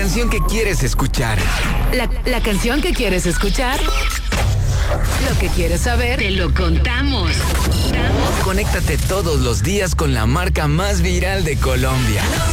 canción que quieres escuchar. La canción que quieres escuchar. Lo que quieres saber, te lo contamos. Conéctate todos los días con la marca más viral de Colombia.